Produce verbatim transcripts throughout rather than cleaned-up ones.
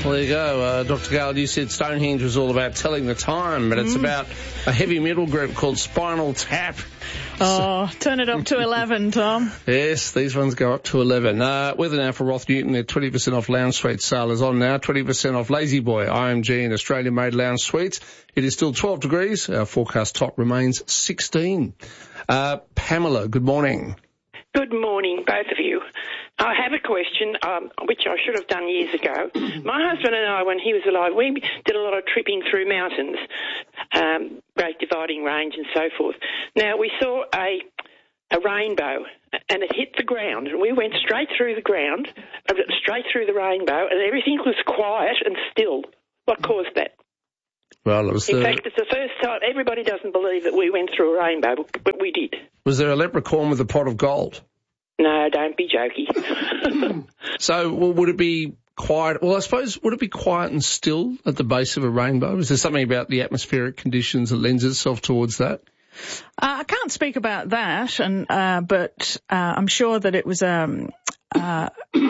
Well, there you go. Uh, Doctor Gale, you said Stonehenge was all about telling the time, but it's mm. about a heavy metal group called Spinal Tap. Oh, so, turn it up to eleven, Tom. Yes, these ones go up to eleven. Uh, weather now for Roth Newton. Their twenty percent off lounge suite sale is on now. twenty percent off Lazy Boy, I M G and Australian-made lounge suites. It is still twelve degrees. Our forecast top remains sixteen. Uh, Pamela, good morning. Good morning, both of you. I have a question, um, which I should have done years ago. My husband and I, when he was alive, we did a lot of tripping through mountains, um, Great Dividing Range and so forth. Now, we saw a a rainbow, and it hit the ground, and we went straight through the ground, straight through the rainbow, and everything was quiet and still. What caused that? Well, it was In the... fact, it's the first time. Everybody doesn't believe that we went through a rainbow, but we did. Was there a leprechaun with a pot of gold? No, don't be jokey. So, well, would it be quiet? Well, I suppose, would it be quiet and still at the base of a rainbow? Is there something about the atmospheric conditions that lends itself towards that? Uh, I can't speak about that, and uh, but uh, I'm sure that it was um, uh,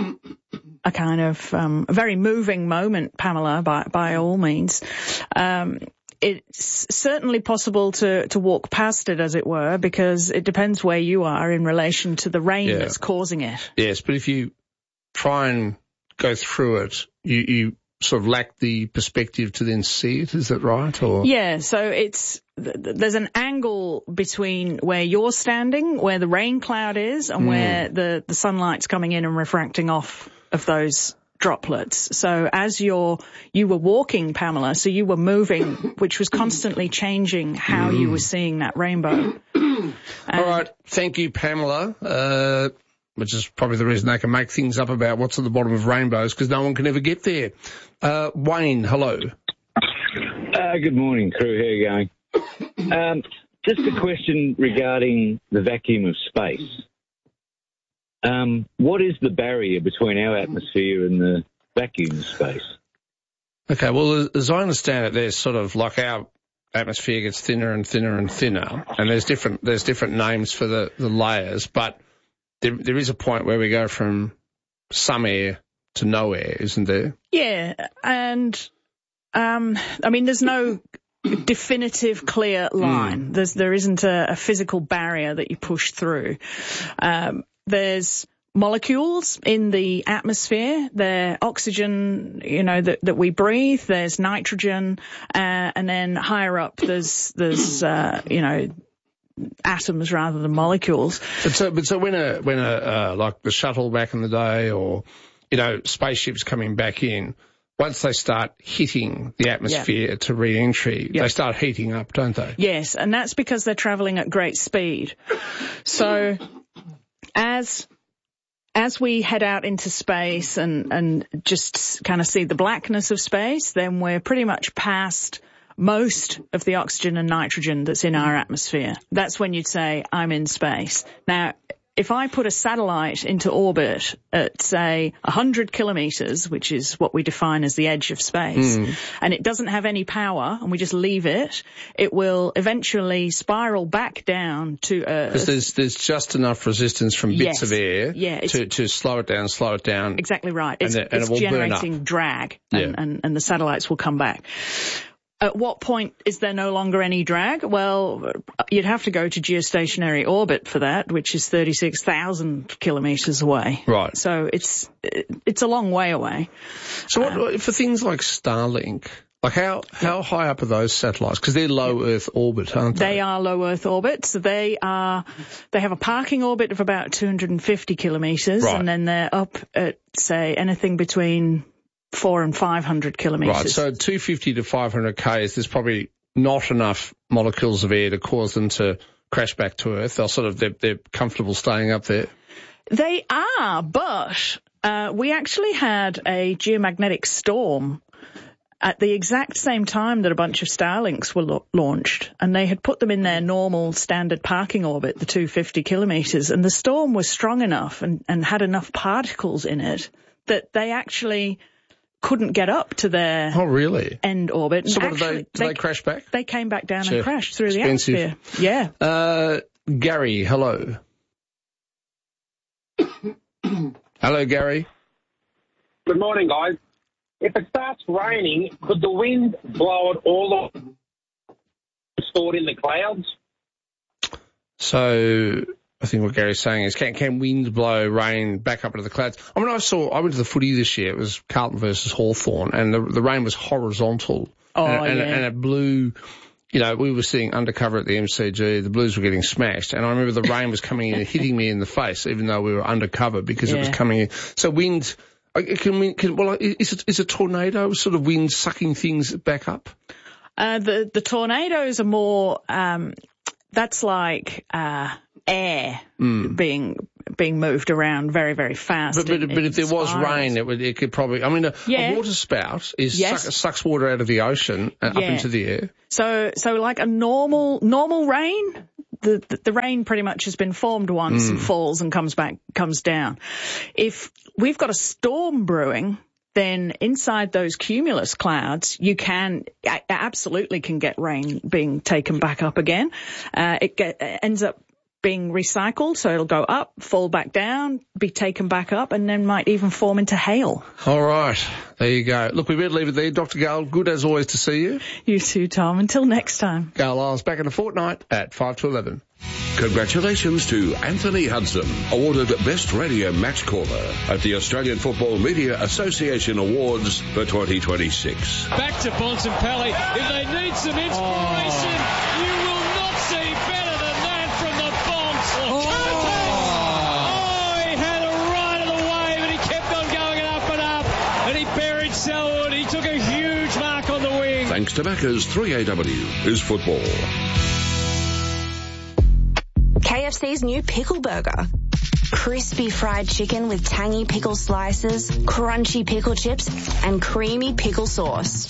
a kind of um, a very moving moment, Pamela, by by all means. Um, It's certainly possible to, to walk past it, as it were, because it depends where you are in relation to the rain yeah. that's causing it. Yes, but if you try and go through it, you, you sort of lack the perspective to then see it, is that right? Or Yeah, so it's there's an angle between where you're standing, where the rain cloud is, and mm. where the, the sunlight's coming in and refracting off of those droplets. So as you're, you were walking, Pamela, so you were moving, which was constantly changing how mm. you were seeing that rainbow. All right. Thank you, Pamela. Uh, which is probably the reason they can make things up about what's at the bottom of rainbows, because no one can ever get there. Uh, Wayne, hello. Uh, good morning, crew. How are you going? Um, just a question regarding the vacuum of space. Um, what is the barrier between our atmosphere and the vacuum space? Okay, well, as I understand it, there's sort of like our atmosphere gets thinner and thinner and thinner, and there's different there's different names for the, the layers, but there there is a point where we go from some air to no air, isn't there? Yeah, and um, I mean, there's no definitive clear line. Mm. There's there isn't a, a physical barrier that you push through. Um, There's molecules in the atmosphere. There's oxygen, you know, that, that we breathe. There's nitrogen, uh, and then higher up there's there's uh, you know, atoms rather than molecules. But so, but so when a when a uh, like the shuttle back in the day, or you know, spaceships coming back in, once they start hitting the atmosphere yep. to re-entry, yep. they start heating up, don't they? Yes, and that's because they're travelling at great speed. So As as we head out into space and, and just kind of see the blackness of space, then we're pretty much past most of the oxygen and nitrogen that's in our atmosphere. That's when you'd say, I'm in space. Now, if I put a satellite into orbit at, say, one hundred kilometres, which is what we define as the edge of space, mm. and it doesn't have any power, and we just leave it, it will eventually spiral back down to Earth. Because there's, there's just enough resistance from bits yes. of air yeah, to, to slow it down, slow it down. Exactly right. It's, and, the, and it's it will generating burn up. drag, and, yeah. and, and the satellites will come back. At what point is there no longer any drag? Well, you'd have to go to geostationary orbit for that, which is thirty-six thousand kilometres away. Right. So it's it's a long way away. So what, uh, for things like Starlink, like how, how yeah. high up are those satellites? Because they're low yeah. Earth orbit, aren't they? They are low Earth orbit. So they are, they have a parking orbit of about two hundred fifty kilometres, right. and then they're up at, say, anything between four and five hundred kilometres. Right, so two hundred fifty to five hundred k's, there's probably not enough molecules of air to cause them to crash back to Earth. They'll sort of, they're, they're comfortable staying up there. They are, but uh, we actually had a geomagnetic storm at the exact same time that a bunch of Starlinks were lo- launched, and they had put them in their normal standard parking orbit, the two hundred fifty kilometres, and the storm was strong enough and, and had enough particles in it that they actually couldn't get up to their oh, really? end orbit. And so what actually, did they, did they, they crash back? They came back down Sure. and crashed through Expensive. the atmosphere. Yeah. Uh, Gary, hello. Hello, Gary. Good morning, guys. if it starts raining, could the wind blow it all off, stored in the clouds? So I think what Gary's saying is, can, can wind blow rain back up into the clouds? I mean, I saw, I went to the footy this year. It was Carlton versus Hawthorn, and the, the rain was horizontal. Oh, and, and, yeah. and it blew, you know, we were sitting undercover at the M C G. The Blues were getting smashed. And I remember the rain was coming in and hitting me in the face, even though we were undercover, because yeah. it was coming in. So wind, can, can, well, is it, is a tornado sort of wind sucking things back up? Uh, the, the tornadoes are more, um, that's like, uh, air mm. being being moved around very, very fast. But, but, in, but in if there was spirals. rain, it would it could probably. I mean, a, yeah. a water spout is yes. suck, sucks water out of the ocean and yeah. up into the air. So, so like a normal normal rain, the the, the rain pretty much has been formed once mm. and falls and comes back comes down. If we've got a storm brewing, then inside those cumulus clouds, you can absolutely can get rain being taken back up again. Uh, it get, ends up being recycled, so it'll go up, fall back down, be taken back up, and then might even form into hail. All right, there you go. Look, we better leave it there. Doctor Gale, good as always to see you. You too, Tom. Until next time. Gale Isles back in a fortnight at five to eleven. Congratulations to Anthony Hudson, awarded Best Radio Match Caller at the Australian Football Media Association Awards for twenty twenty-six. Back to Bontempelli. If they need some inspiration, oh. you will not see better than that from the Bonts. Oh. oh, he had a right of the wave and he kept on going up and up. And he buried Selwood. He took a huge mark on the wing. Thanks to Macca's three A W is football. K F C's new pickle burger. Crispy fried chicken with tangy pickle slices, crunchy pickle chips, and creamy pickle sauce.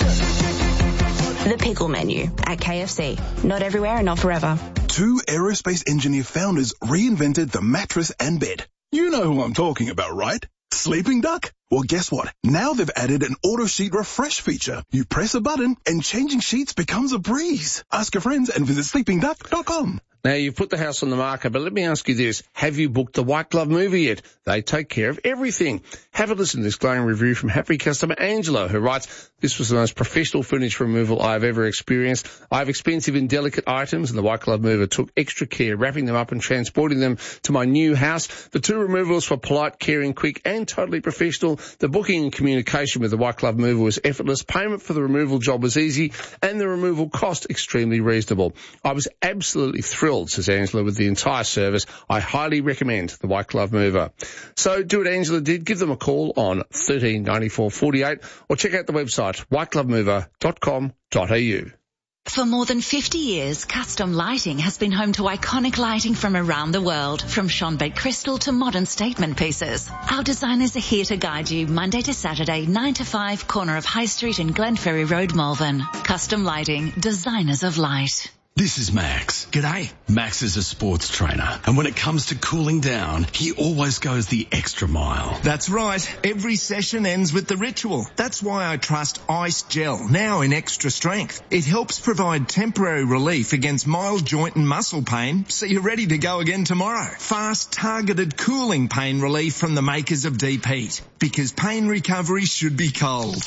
The pickle menu at K F C. Not everywhere and not forever. Two aerospace engineer founders reinvented the mattress and bed. You know who I'm talking about, right? Sleeping Duck? Well, guess what? Now they've added an auto sheet refresh feature. You press a button and changing sheets becomes a breeze. Ask your friends and visit sleeping duck dot com. Now, you've put the house on the market, but let me ask you this. Have you booked the White Glove movie yet? They take care of everything. Have a listen to this glowing review from happy customer Angela, who writes, this was the most professional furniture removal I've ever experienced. I have expensive and delicate items, and the White Glove mover took extra care wrapping them up and transporting them to my new house. The two removals were polite, caring, quick, and totally professional. The booking and communication with the White Glove mover was effortless. Payment for the removal job was easy, and the removal cost extremely reasonable. I was absolutely thrilled, says Angela, with the entire service. I highly recommend the White Glove mover. So do what Angela did. Give them a call on thirteen ninety-four forty-eight or check out the website white glove mover dot com dot a u. For more than fifty years, Custom Lighting has been home to iconic lighting from around the world, from Schonbeck crystal to modern statement pieces. Our designers are here to guide you Monday to Saturday, nine to five, corner of High Street and Glenferrie Road, Malvern. Custom Lighting, designers of light. This is Max. G'day. Max is a sports trainer, and when it comes to cooling down, he always goes the extra mile. That's right. Every session ends with the ritual. That's why I trust Ice Gel, now in extra strength. It helps provide temporary relief against mild joint and muscle pain, so you're ready to go again tomorrow. Fast, targeted cooling pain relief from the makers of Deep Heat, because pain recovery should be cold.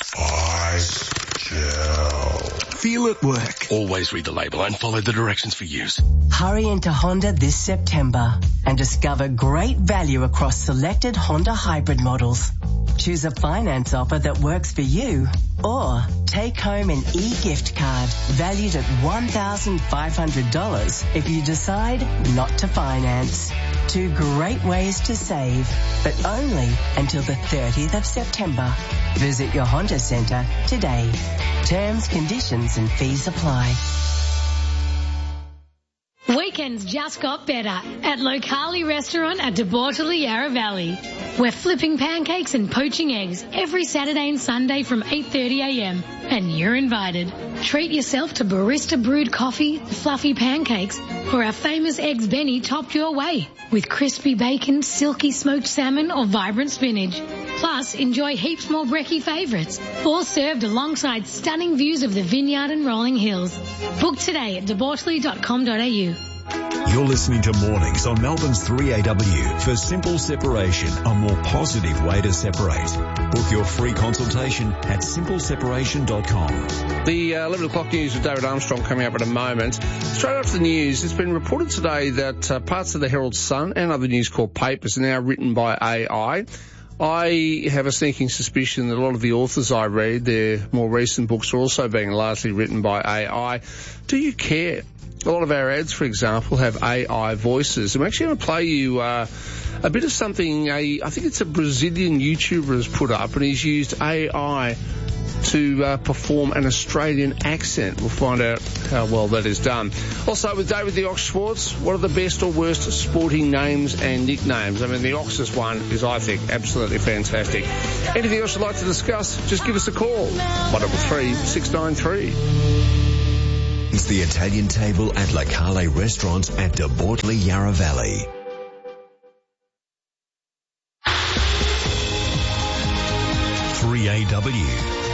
Ice Gel. Feel it work. Always read the label and follow the directions for use. Hurry into Honda this September and discover great value across selected Honda hybrid models. Choose a finance offer that works for you, or take home an e-gift card valued at one thousand five hundred dollars if you decide not to finance. Two great ways to save, but only until the thirtieth of September. Visit your Honda Centre today. Terms, conditions and fees apply. Weekends just got better at Locali Restaurant at De Bortoli Yarra Valley. We're flipping pancakes and poaching eggs every Saturday and Sunday from eight thirty a m and you're invited. Treat yourself to barista brewed coffee, fluffy pancakes, or our famous Eggs Benny topped your way with crispy bacon, silky smoked salmon or vibrant spinach. Plus, enjoy heaps more brekkie favourites, all served alongside stunning views of the vineyard and rolling hills. Book today at de bortoli dot com dot a u. You're listening to Mornings on Melbourne's three A W for Simple Separation, a more positive way to separate. Book your free consultation at simple separation dot com. The uh, eleven o'clock news with David Armstrong coming up in a moment. Straight after the news, it's been reported today that uh, parts of the Herald Sun and other News Corp papers are now written by A I. I have a sneaking suspicion that a lot of the authors I read, their more recent books, are also being largely written by A I. Do you care? A lot of our ads, for example, have A I voices. I'm actually going to play you uh, a bit of something a, I think it's a Brazilian YouTuber has put up, and he's used A I to uh, perform an Australian accent. We'll find out how well that is done. Also, with David the Ox Schwartz, what are the best or worst sporting names and nicknames? I mean, the Ox's one is, I think, absolutely fantastic. Anything else you'd like to discuss, just give us a call. one double three, six nine three. It's the Italian table at La Cale Restaurant at De Bortley, Yarra Valley. three A W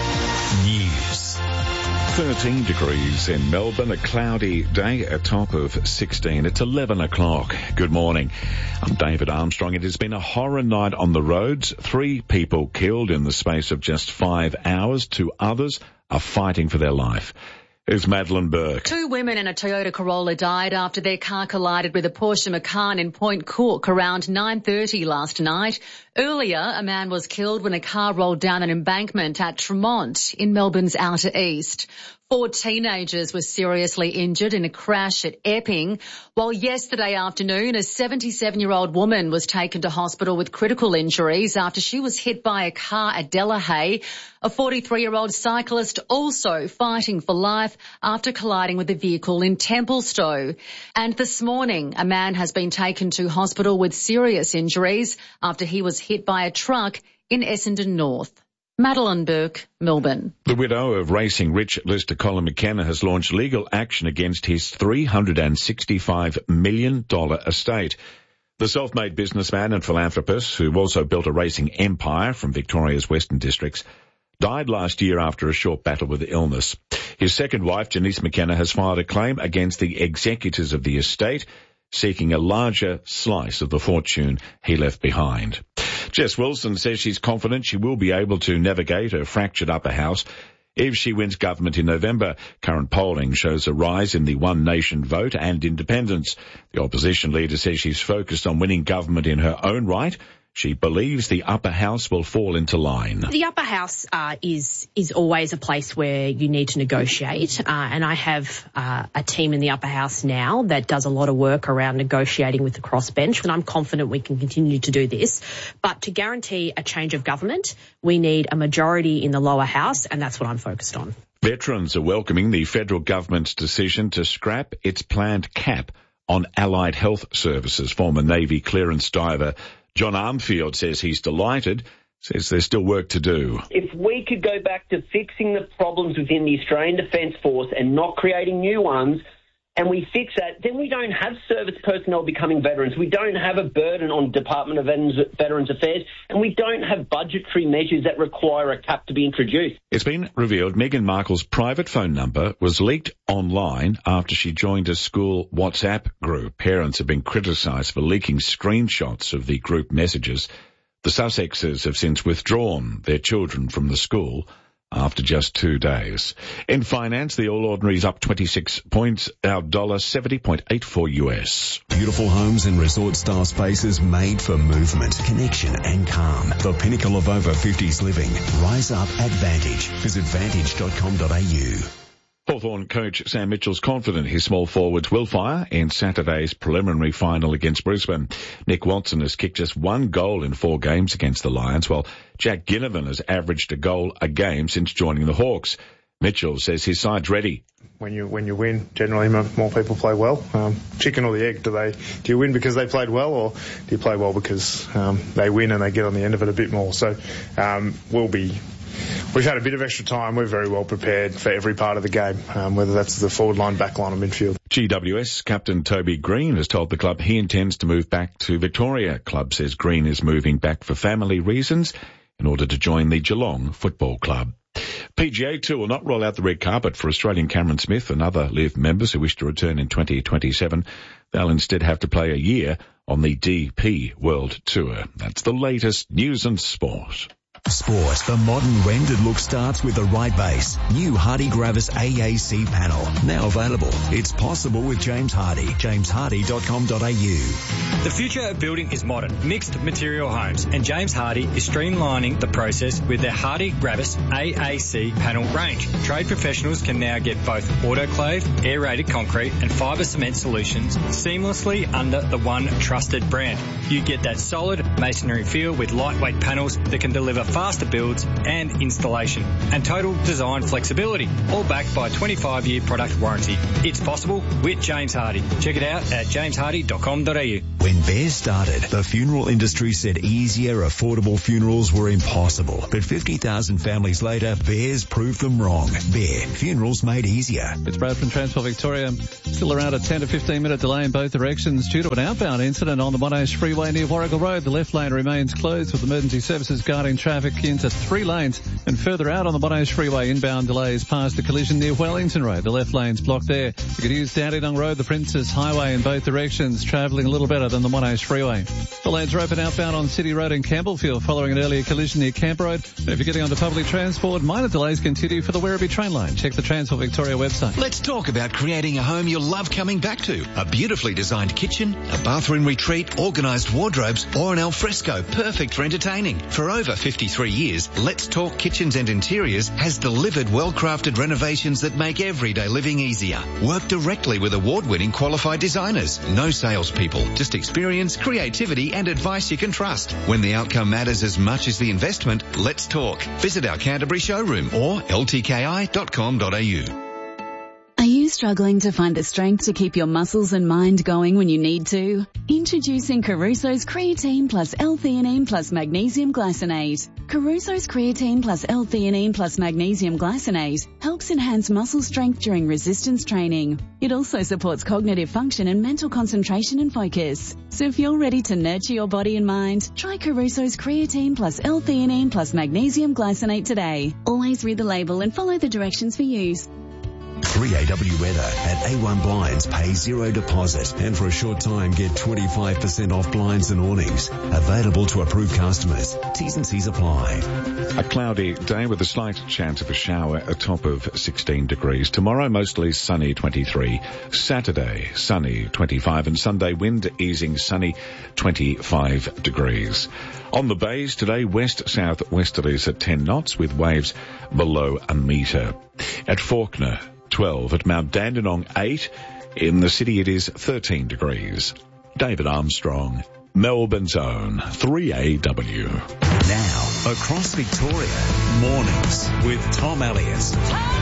News. thirteen degrees in Melbourne, a cloudy day, a top of sixteen. It's eleven o'clock. Good morning. I'm David Armstrong. It has been a horror night on the roads. Three people killed in the space of just five hours. Two others are fighting for their life. Here's Madeline Burke. Two women in a Toyota Corolla died after their car collided with a Porsche Macan in Point Cook around nine thirty last night. Earlier, a man was killed when a car rolled down an embankment at Tremont in Melbourne's outer east. Four teenagers were seriously injured in a crash at Epping, while yesterday afternoon a seventy-seven-year-old woman was taken to hospital with critical injuries after she was hit by a car at Delahaye. A forty-three-year-old cyclist also fighting for life after colliding with a vehicle in Templestowe. And this morning, a man has been taken to hospital with serious injuries after he was hit by a truck in Essendon North. Madeline Burke, Melbourne. The widow of racing rich Lister Colin McKenna has launched legal action against his three hundred sixty-five million dollars estate. The self-made businessman and philanthropist, who also built a racing empire from Victoria's Western Districts, died last year after a short battle with illness. His second wife, Janice McKenna, has filed a claim against the executors of the estate, seeking a larger slice of the fortune he left behind. Jess Wilson says she's confident she will be able to navigate her fractured upper house if she wins government in November. Current polling shows a rise in the One Nation vote and independence. The opposition leader says she's focused on winning government in her own right. She believes the upper house will fall into line. The upper house uh, is is always a place where you need to negotiate, uh, and I have uh, a team in the upper house now that does a lot of work around negotiating with the crossbench, and I'm confident we can continue to do this. But to guarantee a change of government, we need a majority in the lower house, and that's what I'm focused on. Veterans are welcoming the federal government's decision to scrap its planned cap on allied health services. Former Navy clearance diver John Armfield says he's delighted, says there's still work to do. If we could go back to fixing the problems within the Australian Defence Force and not creating new ones, and we fix that, then we don't have service personnel becoming veterans. We don't have a burden on Department of Veterans Affairs, and we don't have budgetary measures that require a cap to be introduced. It's been revealed Meghan Markle's private phone number was leaked online after she joined a school WhatsApp group. Parents have been criticised for leaking screenshots of the group messages. The Sussexes have since withdrawn their children from the school after just two days. In finance, the All Ordinary's up twenty-six points, our dollar seventy point eight four U S. Beautiful homes and resort-style spaces made for movement, connection and calm. The pinnacle of over fifties living. Rise up at Vantage. Visit vantage dot com dot a u. Hawthorn coach Sam Mitchell's confident his small forwards will fire in Saturday's preliminary final against Brisbane. Nick Watson has kicked just one goal in four games against the Lions, while Jack Ginnivan has averaged a goal a game since joining the Hawks. Mitchell says his side's ready. When you when you win, generally more people play well. Um, chicken or the egg? Do they do you win because they played well, or do you play well because um, they win and they get on the end of it a bit more? So um, we'll be. We've had a bit of extra time. We're very well prepared for every part of the game, um, whether that's the forward line, back line or midfield. G W S captain Toby Green has told the club he intends to move back to Victoria. Club says Green is moving back for family reasons in order to join the Geelong Football Club. P G A Tour will not roll out the red carpet for Australian Cameron Smith and other LIV members who wish to return in twenty twenty-seven. They'll instead have to play a year on the D P World Tour. That's the latest news and sport. Sport. The modern rendered look starts with the right base. New Hardy Gravis A A C panel. Now available. It's possible with James Hardy. james hardy dot com dot a u. The future of building is modern, mixed material homes, and James Hardy is streamlining the process with their Hardy Gravis A A C panel range. Trade professionals can now get both autoclave, aerated concrete and fibre cement solutions seamlessly under the one trusted brand. You get that solid masonry feel with lightweight panels that can deliver faster builds and installation, and total design flexibility, all backed by a twenty-five year product warranty. It's possible with James Hardy. Check it out at james hardy dot com dot a u. When Bears started, the funeral industry said easier, affordable funerals were impossible. But fifty thousand families later, Bears proved them wrong. Bear, funerals made easier. It's Brad from Transport Victoria. Still around a ten to fifteen minute delay in both directions due to an outbound incident on the Monash Freeway near Warrigal Road. The left lane remains closed with emergency services guarding traffic into three lanes, and further out on the Monash Freeway, inbound delays past the collision near Wellington Road. The left lane's blocked there. You could use Dandenong Road, the Princess Highway in both directions, travelling a little better than the Monash Freeway. The lanes are open outbound on City Road in Campbellfield following an earlier collision near Camp Road. And if you're getting onto public transport, minor delays continue for the Werribee train line. Check the Transport Victoria website. Let's talk about creating a home you'll love coming back to. A beautifully designed kitchen, a bathroom retreat, organised wardrobes, or an alfresco perfect for entertaining. For over fifty-three years, Let's Talk Kitchens and Interiors has delivered well-crafted renovations that make everyday living easier. Work directly with award-winning qualified designers. No salespeople, just experience, creativity and advice you can trust. When the outcome matters as much as the investment, let's talk. Visit our Canterbury showroom or l t k i dot com dot a u. Are you struggling to find the strength to keep your muscles and mind going when you need to? Introducing Caruso's Creatine plus L-theanine plus Magnesium Glycinate. Caruso's Creatine plus L-theanine plus Magnesium Glycinate helps enhance muscle strength during resistance training. It also supports cognitive function and mental concentration and focus. So if you're ready to nurture your body and mind, try Caruso's Creatine plus L-theanine plus Magnesium Glycinate today. Always read the label and follow the directions for use. three A W weather at A one Blinds. Pay zero deposit and for a short time get twenty-five percent off blinds and awnings. Available to approved customers. T's and C's apply. A cloudy day with a slight chance of a shower, a top of sixteen degrees. Tomorrow mostly sunny, twenty-three. Saturday sunny, twenty-five, and Sunday wind easing, sunny, twenty-five degrees. On the bays today, west-south westerlies at ten knots with waves below a metre. At Fawkner, twelve. At Mount Dandenong, eight. In the city it is thirteen degrees. David Armstrong, Melbourne's own three A W. Now, across Victoria, mornings with Tom Elliott.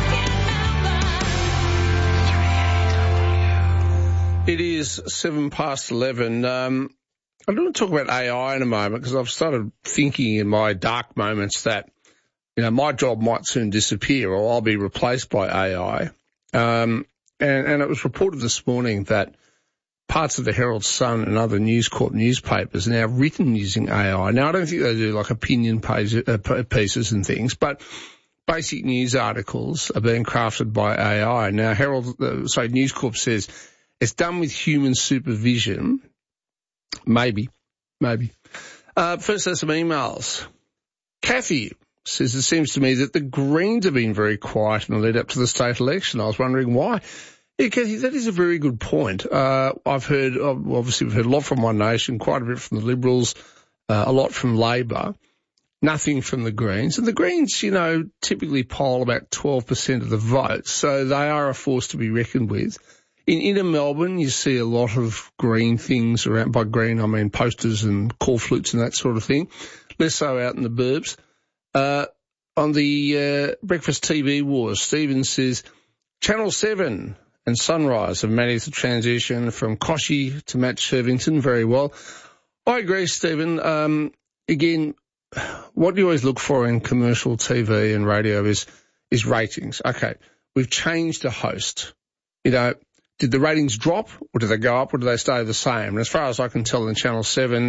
It is seven past eleven. Um, I want to talk about A I in a moment because I've started thinking in my dark moments that, you know, my job might soon disappear or I'll be replaced by A I. Um, and, and it was reported this morning that parts of the Herald Sun and other News Corp newspapers are now written using A I. Now, I don't think they do like opinion page, uh, pieces and things, but basic news articles are being crafted by A I. Now, Herald, uh, sorry, News Corp says it's done with human supervision. Maybe, maybe. Uh, first, there's some emails. Kathy says it seems to me that the Greens have been very quiet in the lead up to the state election. I was wondering why. Yeah, Kathy, that is a very good point. Uh, I've heard, obviously we've heard a lot from One Nation, quite a bit from the Liberals, uh, a lot from Labor, nothing from the Greens. And the Greens, you know, typically poll about twelve percent of the vote, so they are a force to be reckoned with. In inner Melbourne, you see a lot of green things around. By green, I mean posters and call flutes and that sort of thing. Less so out in the burbs. Uh, on the uh, Breakfast T V Wars, Stephen says, Channel seven and Sunrise have managed to transition from Koshy to Matt Shervington very well. I agree, Stephen. Um, again, what you always look for in commercial T V and radio is is ratings. Okay, we've changed the host. You know, did the ratings drop or did they go up or did they stay the same? And as far as I can tell in Channel seven,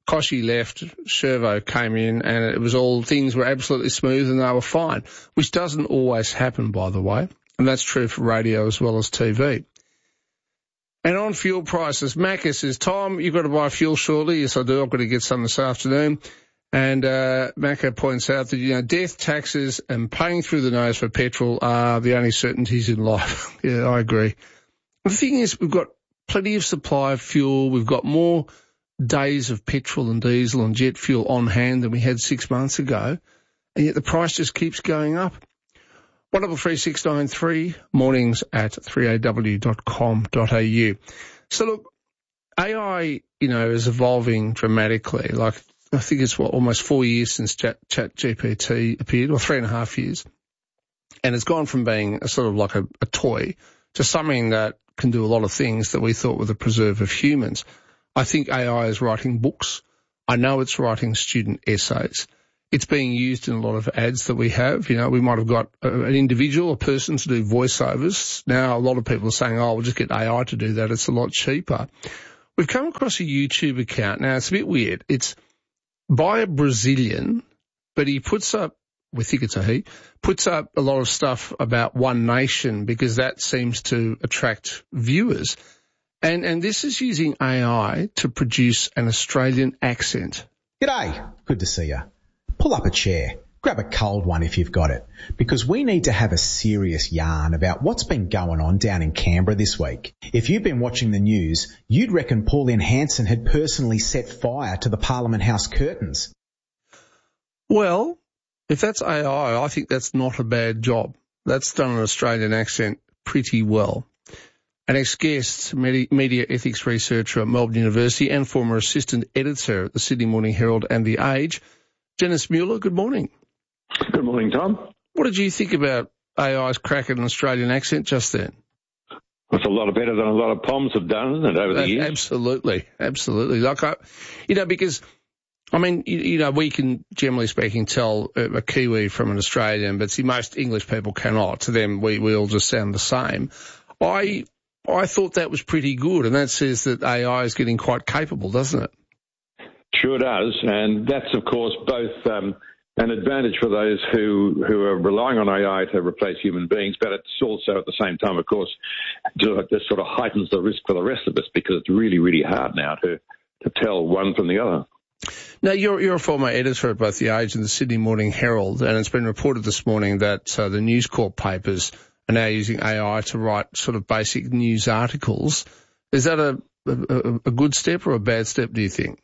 Koshy left, Shervo came in, and it was all, things were absolutely smooth and they were fine, which doesn't always happen, by the way. And that's true for radio as well as T V. And on fuel prices, Macca says, Tom, you've got to buy fuel shortly. Yes, I do. I've got to get some this afternoon. And uh, Macca points out that, you know, death, taxes and paying through the nose for petrol are the only certainties in life. Yeah, I agree. The thing is, we've got plenty of supply of fuel. We've got more days of petrol and diesel and jet fuel on hand than we had six months ago, and yet the price just keeps going up. one double three six nine three, mornings at three a w dot com dot a u. So look, A I, you know, is evolving dramatically. Like, I think it's what, almost four years since Chat, Chat G P T appeared, or three and a half years. And it's gone from being a sort of like a, a toy to something that can do a lot of things that we thought were the preserve of humans. I think A I is writing books. I know it's writing student essays. It's being used in a lot of ads that we have. You know, we might have got a, an individual, a person to do voiceovers. Now a lot of people are saying, oh, we'll just get A I to do that. It's a lot cheaper. We've come across a YouTube account. Now, it's a bit weird. It's by a Brazilian, but he puts up, we think it's a he, puts up a lot of stuff about One Nation because that seems to attract viewers. And and this is using A I to produce an Australian accent. G'day. Good to see you. Pull up a chair. Grab a cold one if you've got it, because we need to have a serious yarn about what's been going on down in Canberra this week. If you've been watching the news, you'd reckon Pauline Hanson had personally set fire to the Parliament House curtains. Well, if that's A I, I think that's not a bad job. That's done an Australian accent pretty well. An ex-guest, media ethics researcher at Melbourne University and former assistant editor at the Sydney Morning Herald and The Age, Dennis Mueller, good morning. Good morning, Tom. What did you think about A I's crack at an Australian accent just then? It's a lot better than a lot of P O Ms have done, isn't it, over the years? Absolutely, absolutely. Like, I, you know, because, I mean, you, you know, we can, generally speaking, tell a Kiwi from an Australian, but see, most English people cannot. To them, we, we all just sound the same. I... I thought that was pretty good, and that says that A I is getting quite capable, doesn't it? Sure does, and that's, of course, both um, an advantage for those who, who are relying on A I to replace human beings, but it's also, at the same time, of course, this sort of heightens the risk for the rest of us because it's really, really hard now to, to tell one from the other. Now, you're, you're a former editor at both The Age and the Sydney Morning Herald, and it's been reported this morning that uh, the News Corp papers are now using A I to write sort of basic news articles. Is that a, a, a good step or a bad step, do you think?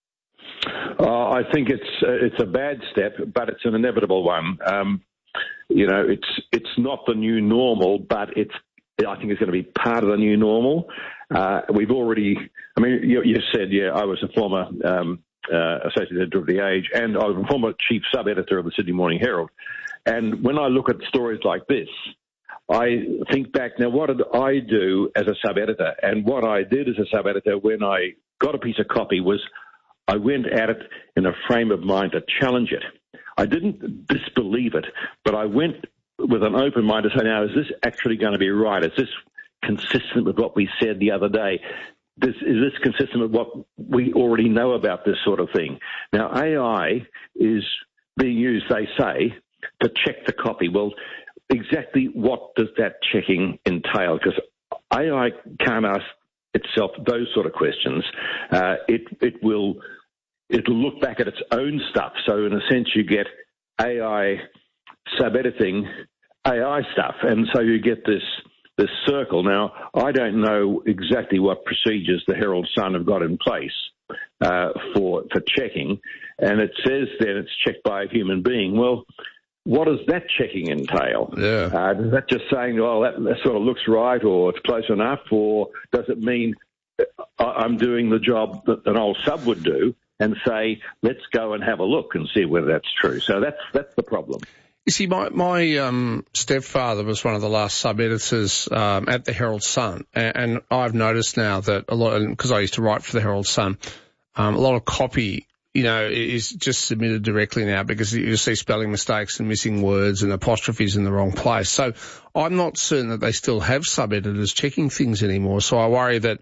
Uh, I think it's uh, it's a bad step, but it's an inevitable one. Um, you know, it's it's not the new normal, but it's I think it's going to be part of the new normal. Uh, we've already, I mean, you, you said, yeah, I was a former um, uh, associate editor of The Age, and I was a former chief sub-editor of the Sydney Morning Herald. And when I look at stories like this, I think back, now what did I do as a sub-editor? And what I did as a sub-editor when I got a piece of copy was I went at it in a frame of mind to challenge it. I didn't disbelieve it, but I went with an open mind to say, now, is this actually going to be right? Is this consistent with what we said the other day? This, is this consistent with what we already know about this sort of thing? Now, A I is being used, they say, to check the copy. Well, exactly what does that checking entail? Because A I can't ask itself those sort of questions. Uh, it it will it'll look back at its own stuff. So in a sense, you get A I sub-editing A I stuff, and so you get this this circle. Now, I don't know exactly what procedures the Herald Sun have got in place uh, for for checking, and it says then it's checked by a human being. Well, what does that checking entail? Yeah. Uh, is that just saying, well, that, that sort of looks right or it's close enough, or does it mean I'm doing the job that an old sub would do and say, let's go and have a look and see whether that's true? So that's that's the problem. You see, my, my um, stepfather was one of the last sub-editors um, at the Herald Sun, and, and I've noticed now that a lot, because I used to write for the Herald Sun, um, a lot of copy, you know, is just submitted directly now because you see spelling mistakes and missing words and apostrophes in the wrong place. So I'm not certain that they still have sub-editors checking things anymore. So I worry that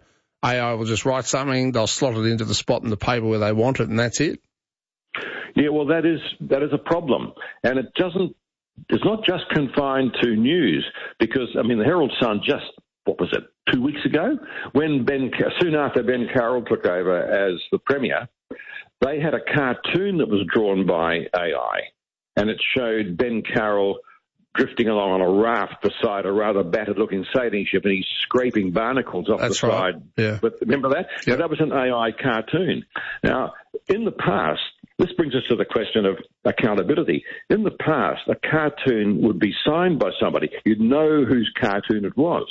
A I will just write something, they'll slot it into the spot in the paper where they want it, and that's it? Yeah, well, that is that is a problem. And it doesn't, it's not just confined to news, because, I mean, the Herald Sun just, what was it, two weeks ago, when Ben, soon after Ben Carroll took over as the Premier, they had a cartoon that was drawn by A I, and it showed Ben Carroll drifting along on a raft beside a rather battered-looking sailing ship, and he's scraping barnacles off That's the right. side. Yeah. But remember that? Yep. Now, that was an A I cartoon. Now, in the past, this brings us to the question of accountability. In the past, a cartoon would be signed by somebody. You'd know whose cartoon it was.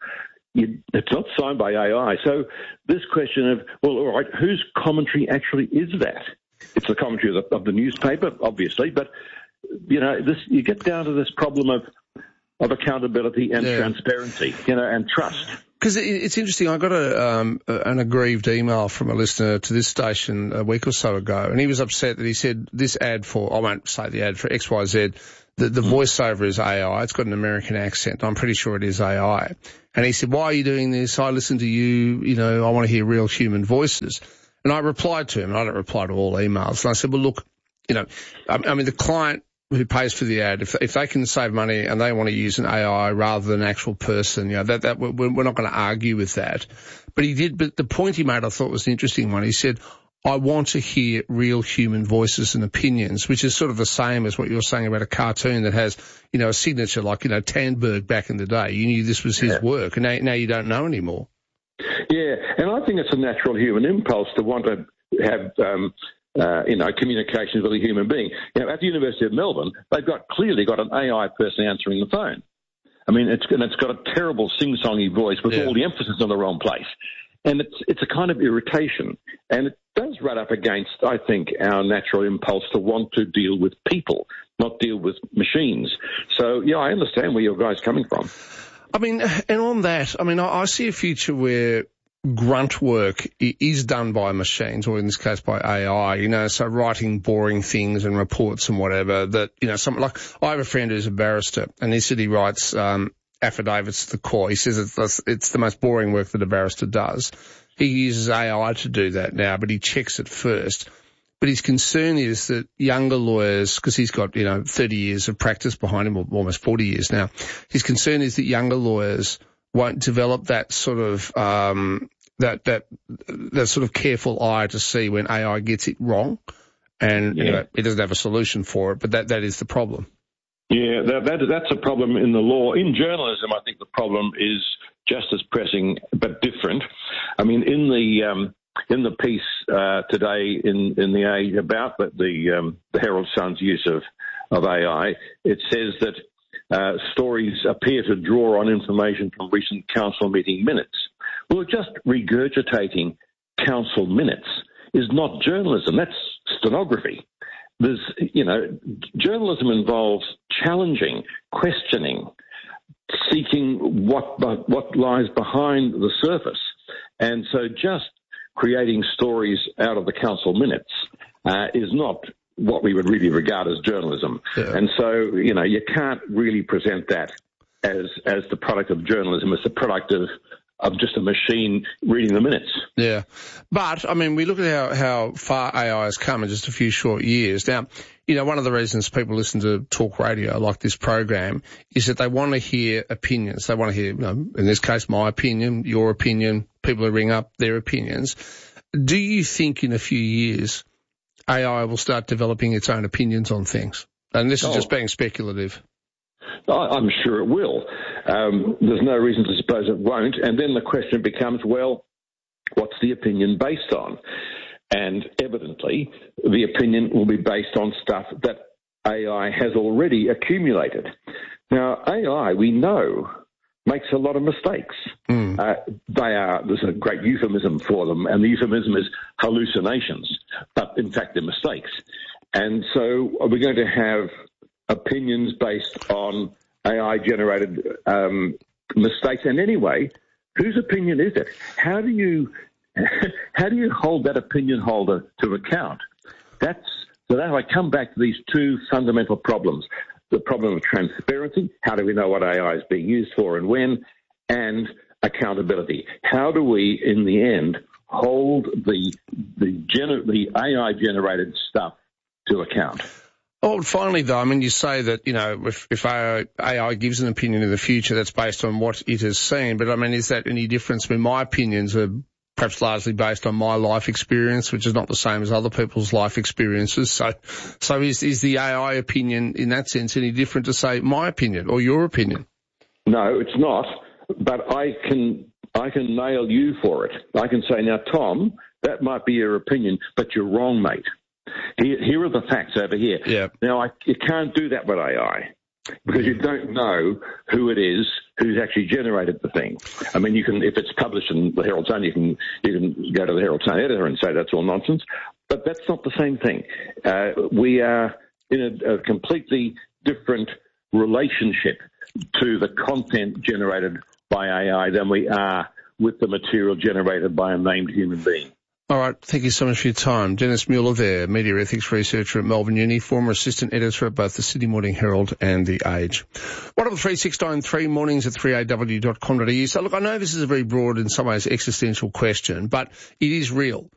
You'd, it's not signed by A I. So this question of, well, all right, whose commentary actually is that? It's the commentary of the, of the newspaper, obviously, but you know, this you get down to this problem of of accountability and yeah. transparency, you know, and trust. Because it, it's interesting. I got a um, an aggrieved email from a listener to this station a week or so ago, and he was upset that he said this ad for, I won't say the ad, for X Y Z, the, the mm. voiceover is A I. It's got an American accent. I'm pretty sure it is A I. And he said, why are you doing this? I listen to you. You know, I want to hear real human voices. And I replied to him, and I don't reply to all emails. And I said, well, look, you know, I, I mean, the client who pays for the ad, if if they can save money and they want to use an A I rather than an actual person, you know, that that we're, we're not going to argue with that. But he did. But the point he made, I thought, was an interesting one. He said, "I want to hear real human voices and opinions," which is sort of the same as what you're saying about a cartoon that has, you know, a signature like, you know, Tandberg back in the day. You knew this was his yeah. work, and now, now you don't know anymore. Yeah, and I think it's a natural human impulse to want to have. Um, Uh, you know, communications with a human being. You know, at the University of Melbourne, they've got clearly got an A I person answering the phone. I mean, it's and it's got a terrible sing-songy voice with yeah. all the emphasis on the wrong place, and it's it's a kind of irritation, and it does run up against, I think, our natural impulse to want to deal with people, not deal with machines. So, yeah, I understand where your guy's coming from. I mean, and on that, I mean, I, I see a future where grunt work is done by machines, or in this case by A I, you know, so writing boring things and reports and whatever that, you know, some, like, I have a friend who's a barrister, and he said he writes, um, affidavits to the court. He says it's, it's the most boring work that a barrister does. He uses A I to do that now, but he checks it first. But his concern is that younger lawyers, because he's got, you know, thirty years of practice behind him, or almost forty years now, his concern is that younger lawyers won't develop that sort of um, that that that sort of careful eye to see when A I gets it wrong, and yeah. you know, it doesn't have a solution for it. But that that is the problem. Yeah, that, that that's a problem in the law. In journalism, I think the problem is just as pressing but different. I mean, in the um, in the piece uh, today in in the Age about the the, um, the Herald Sun's use of of A I, it says that. Uh, stories appear to draw on information from recent council meeting minutes. Well, just regurgitating council minutes is not journalism. That's stenography. There's, you know, journalism involves challenging, questioning, seeking what what lies behind the surface. And so just creating stories out of the council minutes uh, is not what we would really regard as journalism. Yeah. And so, you know, you can't really present that as as the product of journalism. It's the product of, of just a machine reading the minutes. Yeah. But, I mean, we look at how, how far A I has come in just a few short years. Now, you know, one of the reasons people listen to talk radio like this program is that they want to hear opinions. They want to hear, you know, in this case, my opinion, your opinion, people who ring up their opinions. Do you think in a few years A I will start developing its own opinions on things? And this is oh. just being speculative. I'm sure it will. Um, there's no reason to suppose it won't. And then the question becomes, well, what's the opinion based on? And evidently, the opinion will be based on stuff that A I has already accumulated. Now, A I, we know, makes a lot of mistakes. Mm. Uh, they are, there's a great euphemism for them, and the euphemism is hallucinations, but in fact they're mistakes. And so are we going to have opinions based on A I-generated um, mistakes? And anyway, whose opinion is it? How do you how do you hold that opinion holder to account? That's so that I come back to these two fundamental problems. The problem of transparency, how do we know what A I is being used for and when, and accountability? How do we, in the end, hold the the, gener- the A I-generated stuff to account? Oh, finally, though, I mean, you say that, you know, if, if A I gives an opinion in the future, that's based on what it has seen. But, I mean, is that any difference? I mean, my opinions are perhaps largely based on my life experience, which is not the same as other people's life experiences. So, so is, is the A I opinion in that sense any different to, say, my opinion or your opinion? No, it's not. But I can, I can nail you for it. I can say, now, Tom, that might be your opinion, but you're wrong, mate. Here, here are the facts over here. Yep. Now, I, you can't do that with A I because you don't know who it is who's actually generated the thing. I mean, you can, if it's published in the Herald Sun, you can you can go to the Herald Sun editor and say that's all nonsense. But that's not the same thing. Uh, we are in a, a completely different relationship to the content generated by A I than we are with the material generated by a named human being. All right. Thank you so much for your time. Dennis Mueller there, media ethics researcher at Melbourne Uni, former assistant editor at both the Sydney Morning Herald and The Age. one double three six nine three, mornings at three a w dot com dot a u. So look, I know this is a very broad, in some ways existential question, but it is real.